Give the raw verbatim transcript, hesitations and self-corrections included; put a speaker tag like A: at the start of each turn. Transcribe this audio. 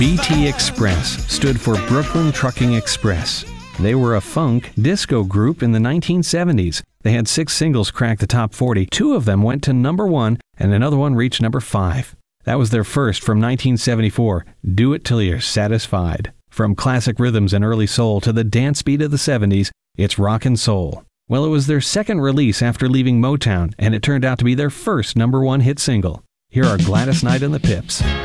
A: B T Express stood for Brooklyn Trucking Express. They were a funk disco group in the nineteen seventies. They had six singles crack the top forty. Two of them went to number one, and another one reached number five. That was their first from nineteen seventy-four, Do It Till You're Satisfied. From classic rhythms and early soul to the dance beat of the seventies, it's rock and soul. Well, it was their second release after leaving Motown, and it turned out to be their first number one hit single. Here are Gladys Knight and the Pips.